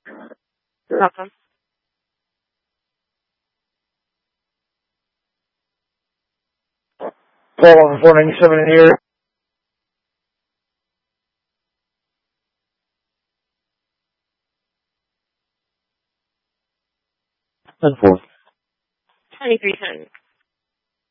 You're welcome. Call on 497 here. And 4. 2310.